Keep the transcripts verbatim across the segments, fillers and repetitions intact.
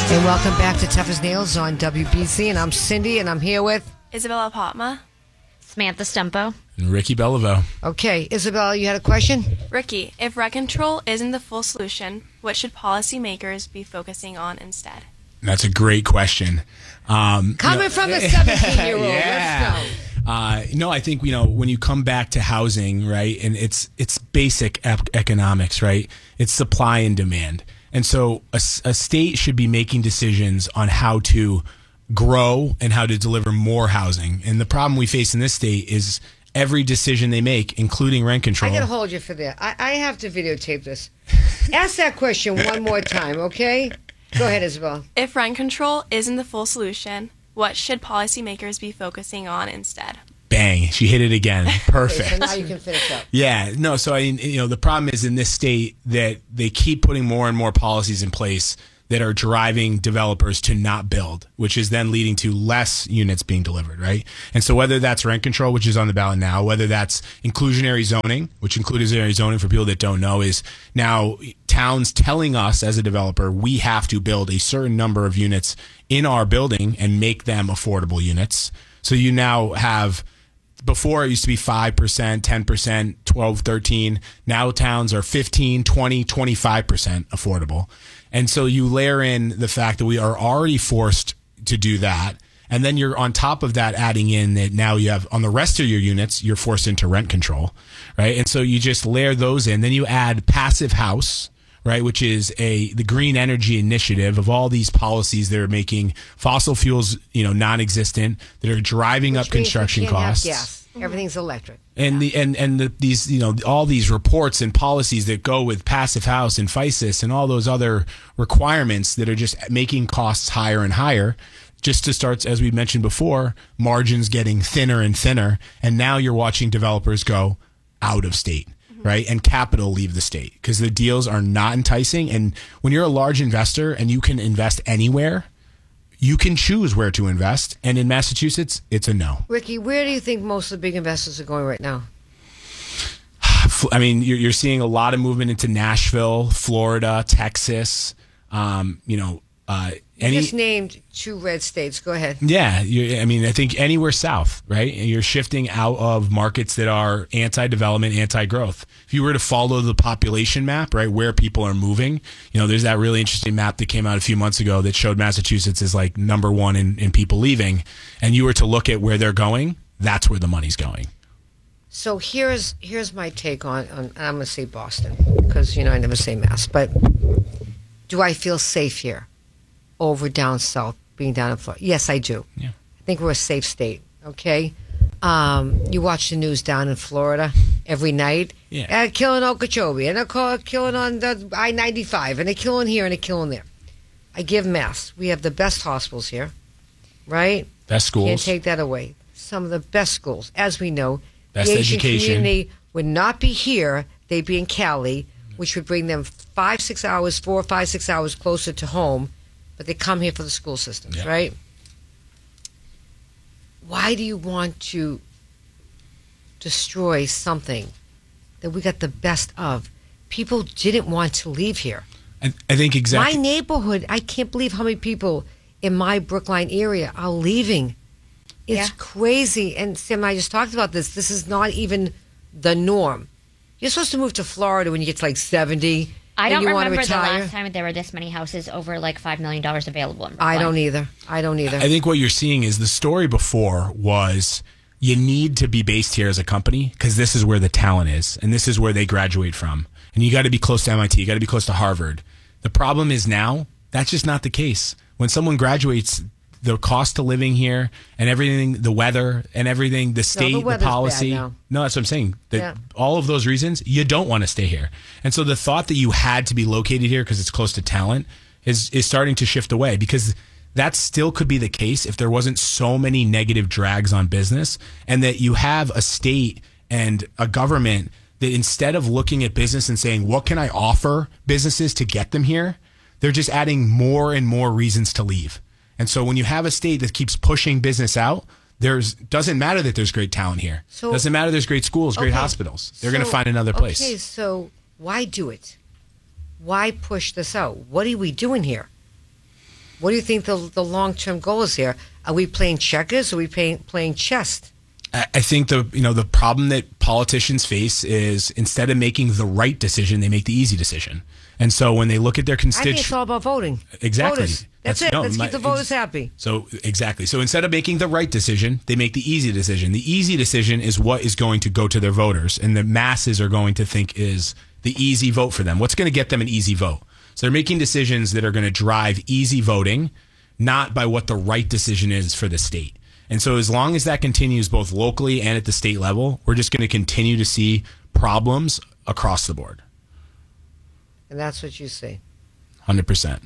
And welcome back to Tough as Nails on W B C. And I'm Cindy, and I'm here with Isabella Potma, Samantha Stumpo, and Ricky Bellevaux. Okay, Isabella, you had a question? Ricky, if rent control isn't the full solution, what should policymakers be focusing on instead? That's a great question. Um, Coming you know, from a seventeen-year-old, yeah. let's go. Uh, no, I think, you know, when you come back to housing, right, and it's it's basic ep- economics, right? It's supply and demand. And so a, a state should be making decisions on how to grow and how to deliver more housing. And the problem we face in this state is every decision they make, including rent control. I got to hold you for that. I, I have to videotape this. Ask that question one more time, okay? Go ahead, Isabel. If rent control isn't the full solution, what should policymakers be focusing on instead? Bang, she hit it again. Perfect. Okay, so now you can finish up. Yeah, no, so I, you know, the problem is in this state that they keep putting more and more policies in place that are driving developers to not build, which is then leading to less units being delivered, right? And so whether that's rent control, which is on the ballot now, whether that's inclusionary zoning, which inclusionary zoning for people that don't know is now towns telling us as a developer, we have to build a certain number of units in our building and make them affordable units. So you now have, before it used to be five percent, ten percent, twelve, thirteen. Now towns are fifteen, twenty, twenty-five percent affordable. And so you layer in the fact that we are already forced to do that. And then you're on top of that adding in that now you have on the rest of your units, you're forced into rent control, right? And so you just layer those in. Then you add passive house, right, which is a the green energy initiative of all these policies that are making fossil fuels, you know, non-existent, that are driving Which up means construction you can't have costs. gas. Everything's electric. And the and and the, these you know all these reports and policies that go with passive house and FISIS and all those other requirements that are just making costs higher and higher, just to start, as we mentioned before, margins getting thinner and thinner, and now you're watching developers go out of state, right, and capital leave the state because the deals are not enticing. And when you're a large investor and you can invest anywhere, you can choose where to invest. And in Massachusetts, it's a no. Ricky, where do you think most of the big investors are going right now? I mean, you're, you're seeing a lot of movement into Nashville, Florida, Texas. Um, you know, uh, You any just named two red states. Go ahead. yeah. You, I mean, I think anywhere south, right? And you're shifting out of markets that are anti-development, anti-growth. If you were to follow the population map, right, where people are moving, you know, there's that really interesting map that came out a few months ago that showed Massachusetts is like number one in, in people leaving. And you were to look at where they're going, that's where the money's going. So here's here's my take on, on I'm going to say Boston because, you know, I never say Mass. But do I feel safe here over down south, being down in Florida? Yes, I do. Yeah. I think we're a safe state, okay? Um, you watch the news down in Florida every night. Yeah. They're killing Okeechobee, and they're call, killing on the I ninety-five, and they're killing here, and they're killing there. I give Mass. We have the best hospitals here, right? Best schools. Can't take that away. Some of the best schools, as we know. Best the Asian education. community would not be here. They'd be in Cali, which would bring them five, six hours, four, five, six hours closer to home. But they come here for the school systems, Yeah. right? Why do you want to destroy something that we got the best of? People didn't want to leave here. I, I think exactly. My neighborhood, I can't believe how many people in my Brookline area are leaving. It's Yeah. crazy. And Sam and I just talked about this. This is not even the norm. You're supposed to move to Florida when you get to like seventy. I and don't you want to remember the retire. last time there were this many houses over like five million dollars available. In I Brookline. don't either. I don't either. I think what you're seeing is the story before was you need to be based here as a company because this is where the talent is and this is where they graduate from. And you got to be close to M I T. You got to be close to Harvard. The problem is now that's just not the case. When someone graduates, the cost of living here and everything, the weather and everything, the state, the, weather's policy. bad now. No, that's what I'm saying. That Yeah. all of those reasons, you don't want to stay here. And so the thought that you had to be located here because it's close to talent is is starting to shift away because that still could be the case if there wasn't so many negative drags on business and that you have a state and a government that instead of looking at business and saying, what can I offer businesses to get them here? They're just adding more and more reasons to leave. And so when you have a state that keeps pushing business out, there's doesn't matter that there's great talent here. So- doesn't matter there's great schools, great Okay. hospitals. They're going to So- find another place. Okay, so why do it? Why push this out? What are we doing here? What do you think the the long term goal is here? Are we playing checkers? Or are we playing playing chess? I I think the you know the problem that politicians face is instead of making the right decision, they make the easy decision. And so when they look at their I think it's constituents, all about voting. exactly, Voters. That's, it. no, Let's my- keep the voters happy. So exactly. So instead of making the right decision, they make the easy decision. The easy decision is what is going to go to their voters, and the masses are going to think is the easy vote for them. What's going to get them an easy vote? So they're making decisions that are going to drive easy voting, not by what the right decision is for the state. And so as long as that continues both locally and at the state level, we're just going to continue to see problems across the board. And that's what you see. one hundred percent.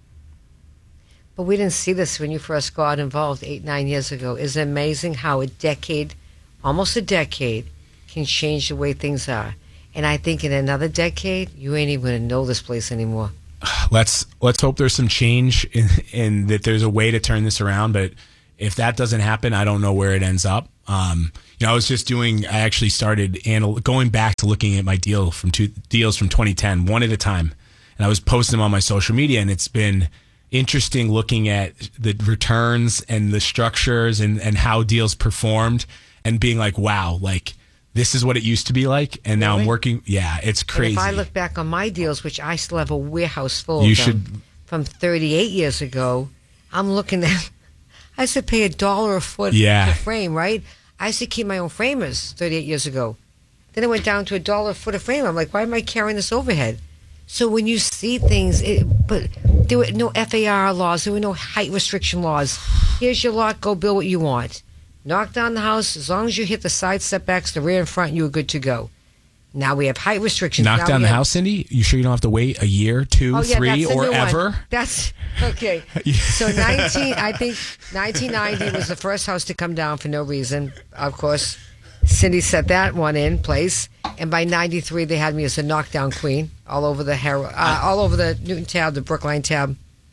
But we didn't see this when you first got involved eight, nine years ago. It's amazing how a decade, almost a decade, can change the way things are. And I think in another decade, you ain't even going to know this place anymore. Let's let's hope there's some change in, in that there's a way to turn this around. But if that doesn't happen, I don't know where it ends up. Um, you know, I was just doing. I actually started anal- going back to looking at my deal from two deals from twenty ten, one at a time, and I was posting them on my social media, and it's been interesting looking at the returns and the structures and and how deals performed, and being like, wow, like. This is what it used to be like, and now Really? I'm working. Yeah, it's crazy. And if I look back on my deals, which I still have a warehouse full You of them should- from thirty-eight years ago, I'm looking at, I used to pay a dollar a foot Yeah. to frame, right? I used to keep my own framers thirty-eight years ago. Then it went down to a dollar a foot a frame. I'm like, why am I carrying this overhead? So when you see things, it, but there were no F A R laws, there were no height restriction laws. Here's your lot, go build what you want. Knock down the house, as long as you hit the side setbacks, the rear and front, you were good to go. Now we have height restrictions. Knock Now down we the have- house, Cindy? You sure you don't have to wait a year, two, Oh, yeah, three, that's the or new ever? One. That's okay. So nineteen, I think nineteen ninety was the first house to come down for no reason. Of course, Cindy set that one in place, and by ninety-three they had me as a knockdown queen all over the Har- uh, all over the Newton tab, the Brookline tab.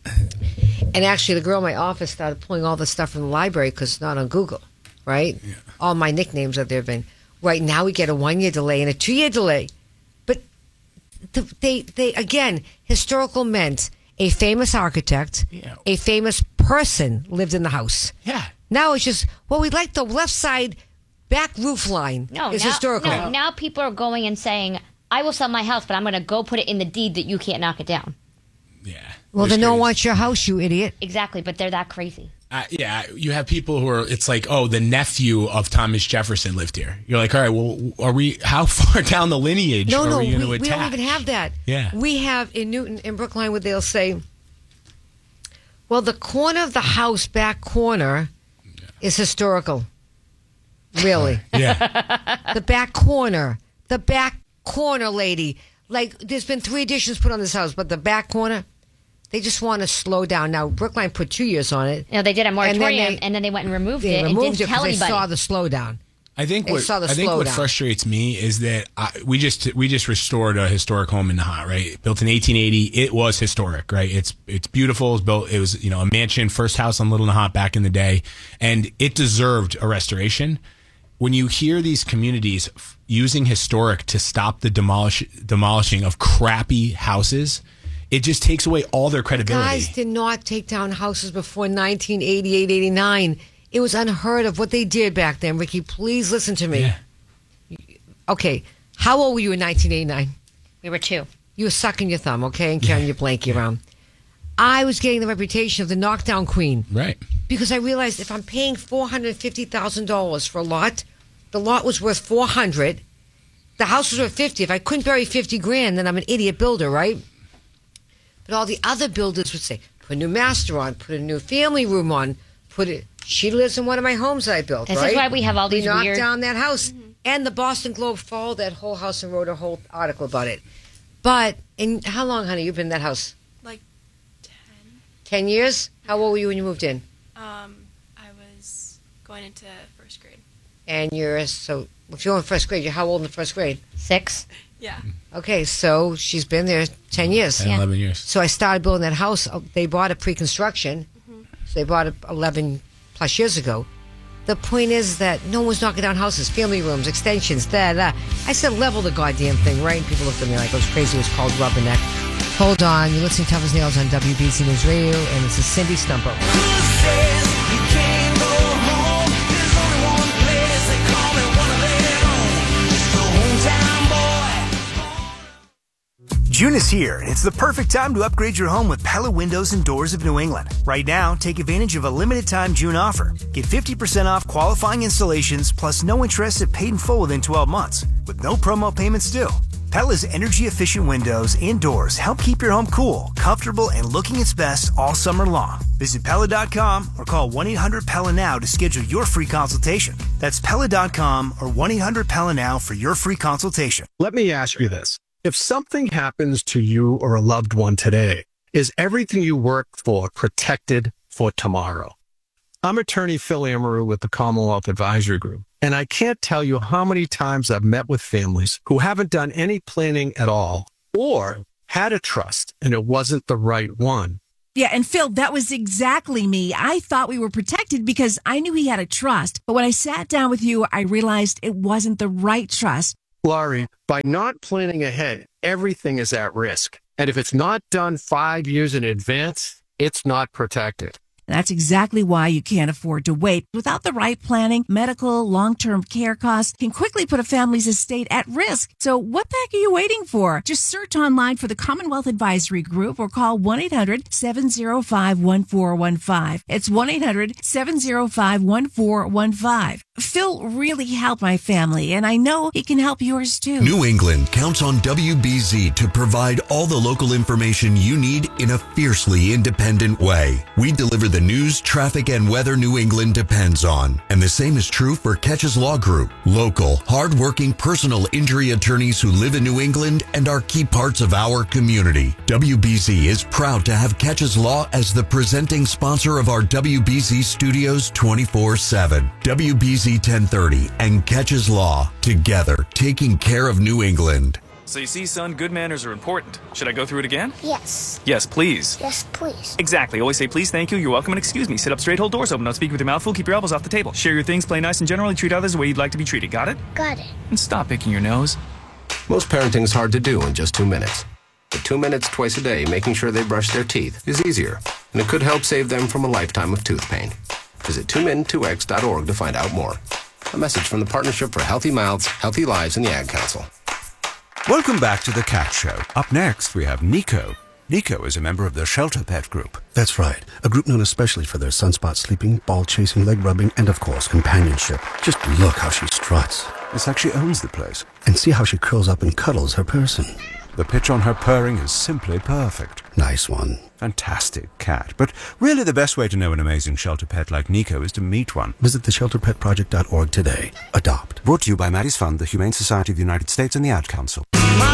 And actually, the girl in my office started pulling all the stuff from the library because it's not on Google, right? Yeah. All my nicknames that there have been. Right now, we get a one-year delay and a two-year delay. But th- they, they again, historical meant a famous architect, Yeah. a famous person lived in the house. Yeah. Now it's just, well, we like the left side back roof line. No, is now, historical. no, now people are going and saying, I will sell my house, but I'm going to go put it in the deed that you can't knock it down. Yeah. Well, It's then no one crazy. wants your house, you idiot. Exactly, but they're that crazy. Uh, yeah, you have people who are, it's like, oh, the nephew of Thomas Jefferson lived here. You're like, all right, well, are we, how far down the lineage No, are no, we we, going to we attach? don't even have that. Yeah. We have in Newton, in Brookline, where they'll say, well, the corner of the house, back corner, is historical. Really. Yeah. The back corner. The back corner, lady. Like, there's been three additions put on this house, but the back corner, they just want to slow down. Now, Brookline put two years on it. You know, they did a moratorium, they- and then they went and removed They it and removed didn't it tell because they anybody. saw the slowdown. I think They what saw the I think what slowdown. frustrates me is that I, we just we just restored a historic home in Nahat, right? Built in eighteen eighty, it was historic, right? It's it's beautiful. It was built. It was you know a mansion, first house on Little Nahat back in the day, and it deserved a restoration. When you hear these communities f- using historic to stop the demolish demolishing of crappy houses, it just takes away all their credibility. Guys did not take down houses before nineteen eighty-eight, eighty-nine. It was unheard of what they did back then. Ricky, please listen to me. Yeah. Okay, how old were you in nineteen eighty-nine? We were two. You were sucking your thumb, okay, and carrying your blankie around. I was getting the reputation of the knockdown queen Right. because I realized if I'm paying four hundred fifty thousand dollars for a lot, the lot was worth four hundred. The house was worth fifty. If I couldn't bury fifty grand, then I'm an idiot builder, right? But all the other builders would say, put a new master on, put a new family room on, put it. She lives in one of my homes that I built, This is right? why we have all We these knocked weird- down that house. And the Boston Globe followed that whole house and wrote a whole article about it. But, in how long, honey, you've been in that house? Like ten. Ten years? How old were you when you moved in? Um, I was going into first grade. And you're, so, if you're in first grade, you're how old in the first grade? Six. Yeah. Okay, so she's been there ten years. ten, Yeah. eleven years. So I started building that house. Oh, They bought it pre-construction. So they bought it eleven plus years ago. The point is that no one's knocking down houses, family rooms, extensions, da da. I said level the goddamn thing, right? And people looked at me like I was crazy. It was called rubberneck. Hold on. You're listening to Tough as Nails on W B C News Radio, and this is Cindy Stumpo. June is here, and it's the perfect time to upgrade your home with Pella Windows and Doors of New England. Right now, take advantage of a limited-time June offer. Get fifty percent off qualifying installations, plus no interest if paid in full within twelve months, with no promo payments due. Pella's energy-efficient windows and doors help keep your home cool, comfortable, and looking its best all summer long. Visit Pella dot com or call one eight hundred Pella now to schedule your free consultation. That's Pella dot com or one eight hundred Pella now for your free consultation. Let me ask you this. If something happens to you or a loved one today, is everything you work for protected for tomorrow? I'm attorney Phil Amaru with the Commonwealth Advisory Group, and I can't tell you how many times I've met with families who haven't done any planning at all or had a trust and it wasn't the right one. Yeah, and Phil, that was exactly me. I thought we were protected because I knew he had a trust. But when I sat down with you, I realized it wasn't the right trust. Laurie, by not planning ahead, everything is at risk. And if it's not done five years in advance, it's not protected. That's exactly why you can't afford to wait. Without the right planning, medical, long-term care costs can quickly put a family's estate at risk. So what the heck are you waiting for? Just search online for the Commonwealth Advisory Group or call one eight hundred seven oh five one four one five. It's one eight hundred seven oh five one four one five. Phil really helped my family, and I know he can help yours too. New England counts on W B Z to provide all the local information you need in a fiercely independent way. We deliver the news, traffic, and weather New England depends on. And the same is true for Catches Law Group. Local, hard-working personal injury attorneys who live in New England and are key parts of our community. W B Z is proud to have Catches Law as the presenting sponsor of our W B Z Studios twenty-four seven. W B Z ten thirty and Catches Law, together taking care of New England. So you see, son, good manners are important. Should I go through it again? Yes. Yes, please. Yes, please. Exactly. Always say please, thank you, you're welcome, and excuse me. Sit up straight, hold doors open, don't speak with your mouth full, keep your elbows off the table. Share your things, play nice, and generally treat others the way you'd like to be treated. Got it? Got it. And stop picking your nose. Most parenting is hard to do in just two minutes. But two minutes twice a day making sure they brush their teeth is easier, and it could help save them from a lifetime of tooth pain. Visit two min two x dot org to find out more. A message from the Partnership for Healthy Mouths, Healthy Lives, and the Ad Council. Welcome back to The Cat Show. Up next, we have Nico. Nico is a member of the Shelter Pet Group. That's right. A group known especially for their sunspot sleeping, ball chasing, leg rubbing, and of course, companionship. Just look how she struts. It's like she owns the place. And see how she curls up and cuddles her person. The pitch on her purring is simply perfect. Nice one. Fantastic cat. But really the best way to know an amazing shelter pet like Nico is to meet one. Visit the shelter pet project dot org today. Adopt. Brought to you by Maddie's Fund, the Humane Society of the United States, and the Ad Council.